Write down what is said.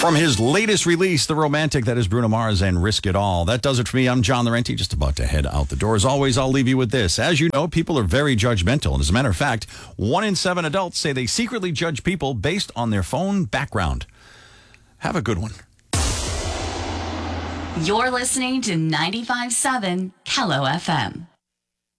From his latest release, The Romantic, that is Bruno Mars and Risk It All. That does it for me. I'm John Laurenti, just about to head out the door. As always, I'll leave you with this. As you know, people are very judgmental. And as a matter of fact, 1 in 7 adults say they secretly judge people based on their phone background. Have a good one. You're listening to 95.7 Kello FM.